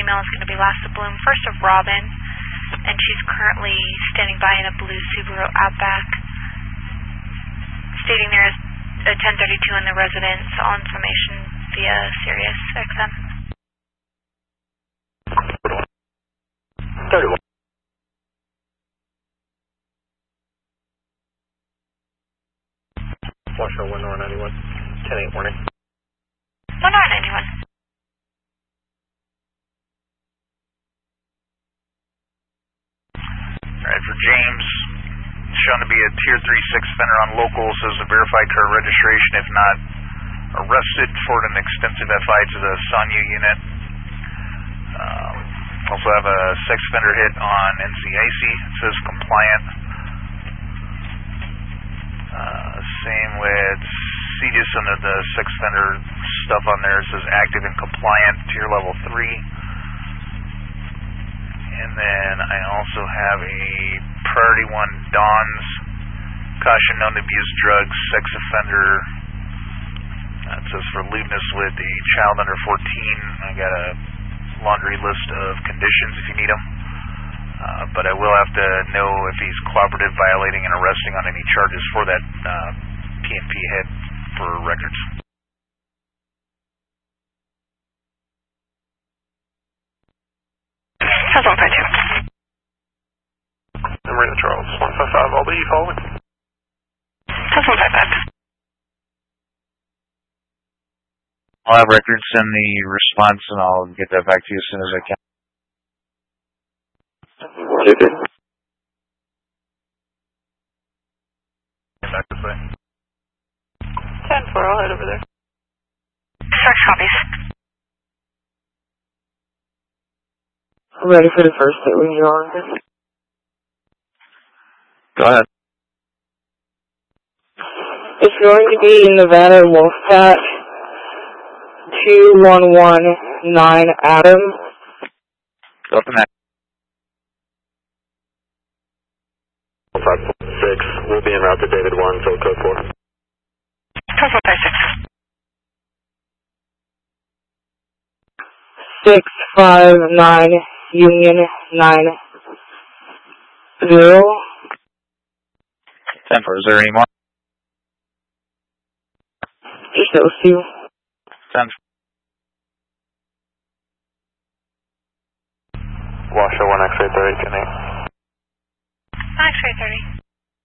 female is going to be last of bloom, first of Robin, and she's currently standing by in a blue Subaru Outback. Stating there is a 1032 in the residence, all information via Sirius XM. 31. Washoe 191, 10-8 warning. 191. Alright, for James, shown to be a Tier 3 6 offender on local, says a verified car registration, if not arrested for an extensive FI to the SONU unit. Also have a sex offender hit on NCIC, it says compliant. Same with CJIS under the sex offender stuff on there, it says active and compliant, Tier Level 3. And then I also have a Priority 1 Dons, caution known to abuse drugs, sex offender. It says for lewdness with a child under 14. I got a laundry list of conditions if you need them. But I will have to know if he's cooperative, violating, and arresting on any charges for that PNP head for records. That's 152. Marina Charles, 155, I'll be following. That's 155. I'll have records send the response, and I'll get that back to you as soon as I can. Okay. Back this way. 10-4, I'll head over there. Search copies. Ready for the first hit when you are. Go ahead. It's going to be Nevada Wolfpack 2119 Adam. Go from that. 5.6, we'll be en route to David 1, so code 4. That's 156. 659 Union 90. 10-4, is there any more? Just those two. 10. Washoe 1 X-ray 30, 10-8. X-ray 30.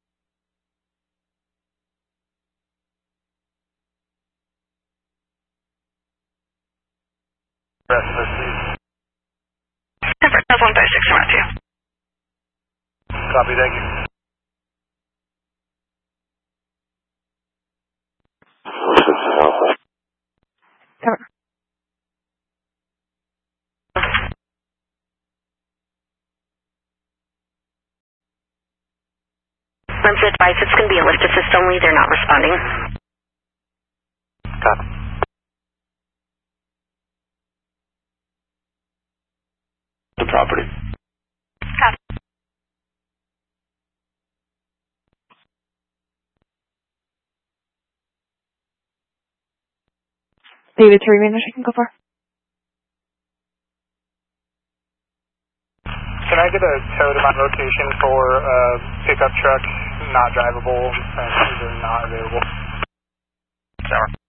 Rest of us, please. That's 156 around you. Copy, thank you. Cover. Lens advice, it's going to be a lift assist only, they're not responding. Copy. The property. Copy. David 3 minutes, you can go for. Can I get a tow to my location for a pickup truck not drivable and either not available? Sour.